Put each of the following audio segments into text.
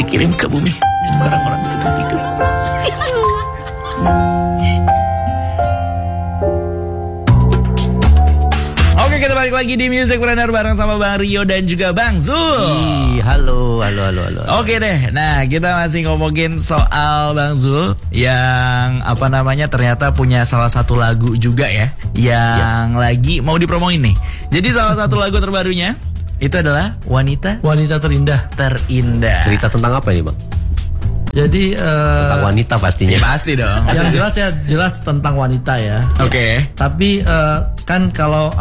dikirim ke bumi orang-orang seperti itu. Oke, kita balik lagi di Music Planner bareng sama Bang Rio dan juga Bang Zul. Halo. Oke deh, nah kita masih ngomongin soal Bang Zul yang ternyata punya salah satu lagu juga ya, yang lagi mau dipromoin nih. Jadi salah satu lagu terbarunya itu adalah Wanita Terindah. Cerita tentang apa ini, Bang? Jadi Tentang wanita pastinya. Pasti dong. Yang jelas tentang wanita ya. Oke. Tapi kan kalau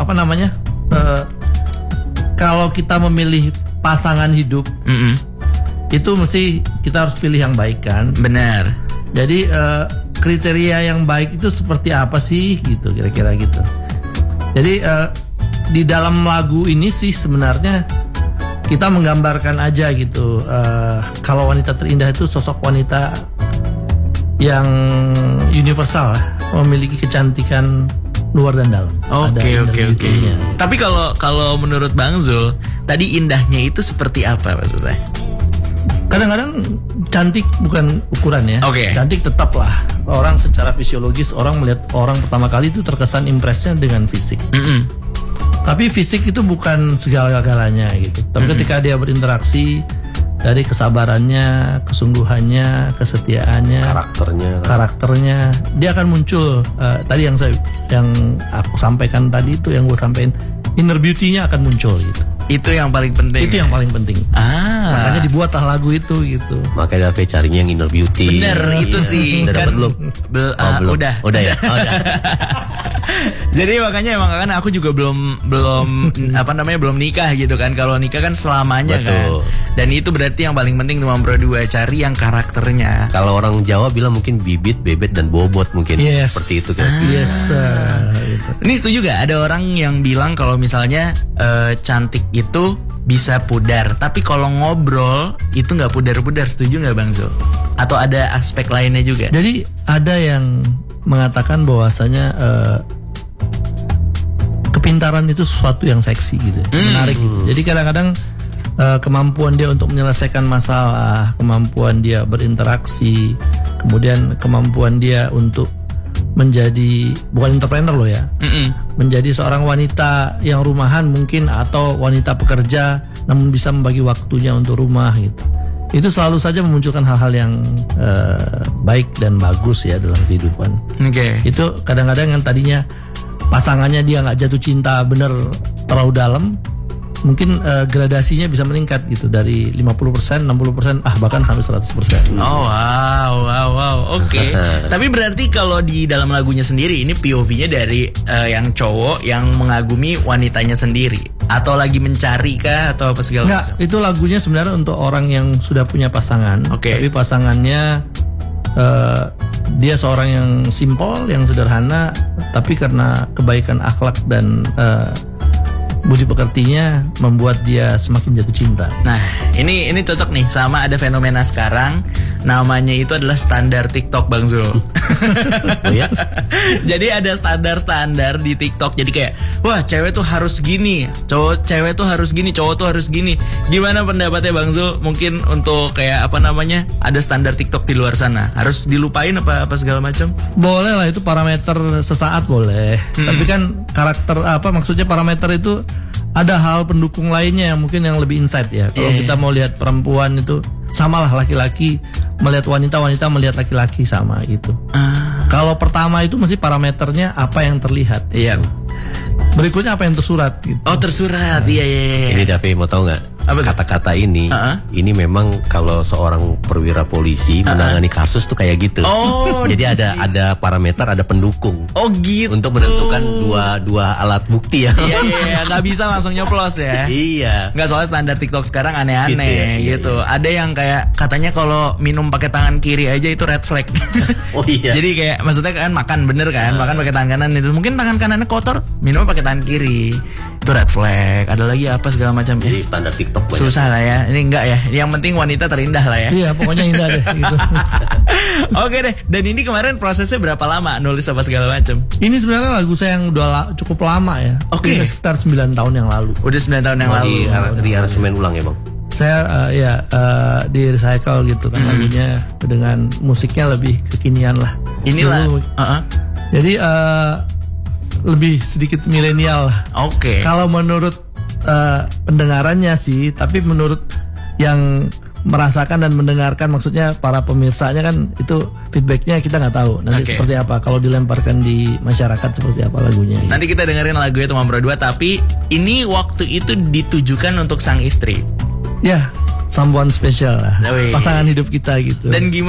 kalau kita memilih pasangan hidup, itu mesti kita harus pilih yang baik kan. Benar. Jadi kriteria yang baik itu seperti apa sih gitu, kira-kira gitu. Jadi di dalam lagu ini sih sebenarnya kita menggambarkan aja gitu, kalau Wanita Terindah itu sosok wanita yang universal, memiliki kecantikan luar dan dalam. Oke. Tapi kalau menurut Bang Zul, tadi indahnya itu seperti apa maksudnya? Kadang-kadang cantik bukan ukuran ya. Oke. Cantik tetaplah. Orang secara fisiologis, orang melihat orang pertama kali itu terkesan impresnya dengan fisik. Tapi fisik itu bukan segala-galanya gitu. Tapi ketika dia berinteraksi, dari kesabarannya, kesungguhannya, kesetiaannya, karakternya, dia akan muncul. Tadi yang aku sampaikan tadi itu, yang gue sampaikan, inner beauty-nya akan muncul gitu. Itu yang paling penting. Itu yang paling penting. Makanya dibuatlah lagu itu gitu. Makanya David carinya yang inner beauty. Bener, itu sih. Udah Kan, belum? Udah. Udah ya. Jadi makanya emang kan aku juga belum belum nikah gitu kan. Kalau nikah kan selamanya. Betul. Kan. Dan itu berarti yang paling penting nomor 2, cari yang karakternya. Kalau orang Jawa bilang mungkin bibit, bebet dan bobot mungkin. Seperti itu kan. Yes. Gitu. Ini setuju gak ada orang yang bilang kalau misalnya cantik itu bisa pudar, tapi kalau ngobrol itu nggak pudar-pudar. Setuju nggak Bang Zul? Atau ada aspek lainnya juga? Jadi ada yang mengatakan bahwasanya kepintaran itu sesuatu yang seksi gitu, menarik gitu. Jadi kadang-kadang kemampuan dia untuk menyelesaikan masalah, kemampuan dia berinteraksi, kemudian kemampuan dia untuk menjadi, bukan entrepreneur loh ya, menjadi seorang wanita yang rumahan mungkin, atau wanita pekerja namun bisa membagi waktunya untuk rumah gitu. Itu selalu saja memunculkan hal-hal yang baik dan bagus ya dalam kehidupan. Itu kadang-kadang yang tadinya pasangannya dia nggak jatuh cinta bener terlalu dalam, mungkin gradasinya bisa meningkat gitu, dari 50%, 60%, bahkan sampai 100%. Oh wow. Oke. Tapi berarti kalau di dalam lagunya sendiri ini POV-nya dari yang cowok yang mengagumi wanitanya sendiri, atau lagi mencari kah, atau apa segala macam? Itu lagunya sebenarnya untuk orang yang sudah punya pasangan. Tapi pasangannya dia seorang yang simple, yang sederhana, tapi karena kebaikan akhlak dan budi pekertinya membuat dia semakin jatuh cinta. Nah, ini cocok nih sama ada fenomena sekarang, namanya itu adalah standar TikTok Bang Zul. Oh ya? Jadi ada standar di TikTok. Jadi kayak, wah cewek tuh harus gini, cewek tuh harus gini, cowok tuh harus gini. Gimana pendapatnya Bang Zul? Mungkin untuk kayak ada standar TikTok di luar sana, harus dilupain apa segala macam? Boleh lah, itu parameter sesaat boleh. Tapi kan karakter maksudnya parameter itu ada hal pendukung lainnya yang mungkin yang lebih insight ya. Kalau kita mau lihat perempuan itu samalah, laki-laki melihat wanita, wanita melihat laki-laki sama gitu. Kalau pertama itu mesti parameternya apa yang terlihat. Iya. Berikutnya apa yang tersurat gitu. Oh, tersurat. Iya. Ini Davi mau tahu nggak? Kata-kata ini memang kalau seorang perwira polisi menangani kasus tuh kayak gitu. Oh. Jadi ada parameter, ada pendukung. Oh gitu. Untuk menentukan dua alat bukti ya. Iya, nggak bisa langsung nyoplos ya. Iya. Nggak, soalnya standar TikTok sekarang aneh-aneh gitu. Ada yang kayak katanya kalau minum pakai tangan kiri aja itu red flag. Oh iya. Jadi kayak maksudnya kan makan bener kan, makan pakai tangan kanan itu mungkin tangan kanannya kotor, minum pakai tangan kiri. Itu red flag. Ada lagi apa segala macam ya. Jadi standar TikTok banyak. Susah lah ya. Ini enggak ya. Yang penting wanita terindah lah ya. Iya, pokoknya indah deh gitu. Oke deh. Dan ini kemarin prosesnya berapa lama nulis apa segala macam? Ini sebenarnya lagu saya yang udah cukup lama ya. Oke. Sekitar 9 tahun yang lalu. Udah 9 tahun yang lalu. Di aransemen ulang ya Bang? saya di recycle gitu kan lagunya dengan musiknya lebih kekinian lah. Inilah. Dulu, jadi lebih sedikit milenial lah. Oke. Kalau menurut pendengarannya sih, tapi menurut yang merasakan dan mendengarkan, maksudnya para pemirsanya kan itu feedbacknya kita nggak tahu nanti seperti apa kalau dilemparkan di masyarakat seperti apa lagunya. Nanti kita dengerin lagunya Teman Berdua, tapi ini waktu itu ditujukan untuk sang istri. Ya, someone special lah, pasangan hidup kita gitu. Dan gimana